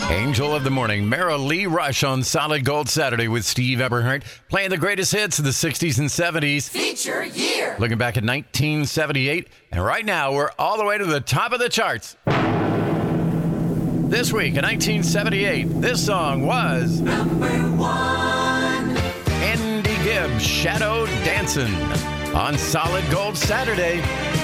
Angel of the Morning, Mara Lee Rush on Solid Gold Saturday with Steve Eberhardt, playing the greatest hits of the 60s and 70s. Feature year. Looking back at 1978, and right now we're all the way to the top of the charts. This week in 1978, this song was number one. Andy Gibb, Shadow Dancin', on Solid Gold Saturday.